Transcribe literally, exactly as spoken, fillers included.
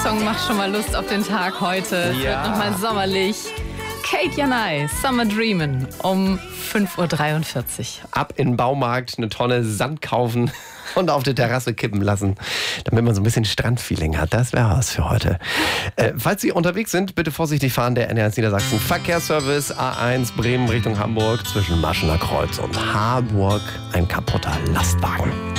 Song macht schon mal Lust auf den Tag heute. Es Ja. wird nochmal sommerlich. Kate Janai, Summer Dreamin' um fünf Uhr dreiundvierzig. Ab in den Baumarkt, eine Tonne Sand kaufen und auf die Terrasse kippen lassen, damit man so ein bisschen Strandfeeling hat. Das wäre was für heute. Äh, falls Sie unterwegs sind, bitte vorsichtig fahren. Der N R eins Niedersachsen Verkehrsservice A eins Bremen Richtung Hamburg zwischen Maschener Kreuz und Harburg. Ein kaputter Lastwagen.